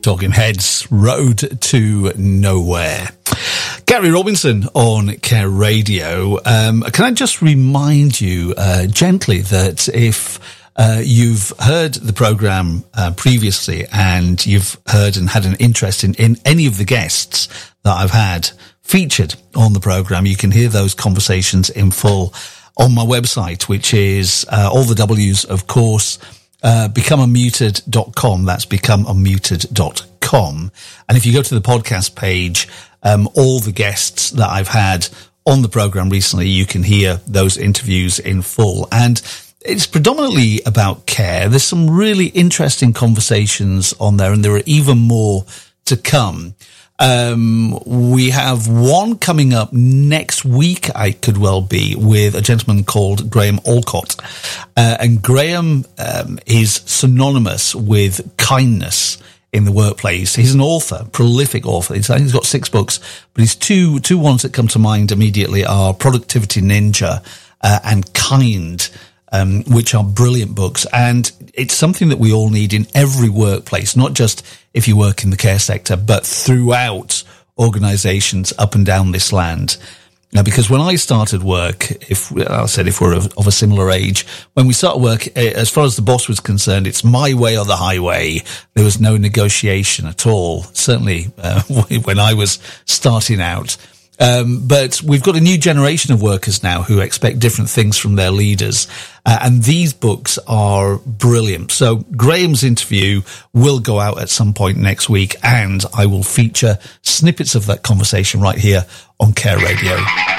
Talking Heads, Road to Nowhere. Gary Robinson on Care Radio. Can I just remind you gently that if you've heard the programme previously and you've heard and had an interest in any of the guests that I've had featured on the programme, you can hear those conversations in full on my website, which is all the W's, of course, becomeunmuted.com. That's becomeunmuted.com. And if you go to the podcast page, all the guests that I've had on the program recently, you can hear those interviews in full. And it's predominantly about care. There's some really interesting conversations on there, and there are even more to come. We have one coming up next week, I could well be, with a gentleman called Graham Alcott. And Graham is synonymous with kindness in the workplace. He's an author, prolific author. I think he's got 6 books, but his two ones that come to mind immediately are Productivity Ninja and Kind, which are brilliant books. And it's something that we all need in every workplace, not just if you work in the care sector, but throughout organizations up and down this land. Now, because when I started work, if we're of a similar age, when we started work, as far as the boss was concerned, it's my way or the highway. There was no negotiation at all, certainly when I was starting out. But we've got a new generation of workers now who expect different things from their leaders. And these books are brilliant. So Graham's interview will go out at some point next week, and I will feature snippets of that conversation right here on Care Radio.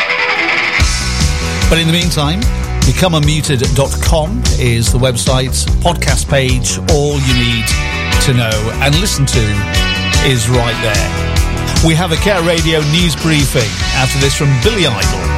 But in the meantime, becomeunmuted.com is the website, podcast page. All you need to know and listen to is right there. We have a Care Radio news briefing after this from Billy Idol.